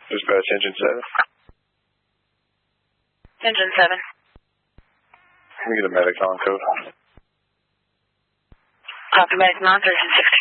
Dispatch engine 7. Engine 7. Can we get a medic on code? Copy medic 936.